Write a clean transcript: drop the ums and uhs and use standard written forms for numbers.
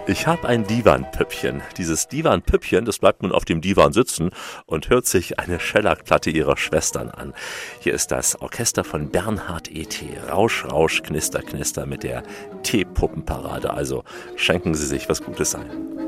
Ich habe ein Divan-Püppchen. Dieses Divan-Püppchen, das bleibt nun auf dem Divan sitzen und hört sich eine Schellackplatte ihrer Schwestern an. Hier ist das Orchester von Bernhard E.T. Rausch, Rausch, Knister, Knister mit der Teepuppenparade. Also schenken Sie sich was Gutes ein.